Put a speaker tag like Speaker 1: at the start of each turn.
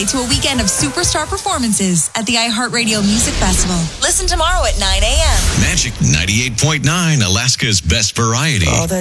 Speaker 1: gateway to a weekend of superstar performances at the iHeartRadio Music Festival. Listen tomorrow at 9 a.m.
Speaker 2: Magic 98.9, Alaska's best variety.
Speaker 3: All the